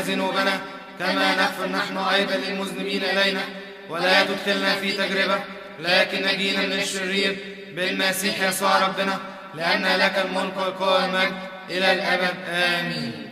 ذنوبنا كما نغفر نحن أيضا للمذنبين إلينا، ولا تدخلنا في تجربة لكن نجينا من الشرير بالمسيح يسوع ربنا، لأن لك الملك والقوة والمجد إلى الأبد. آمين.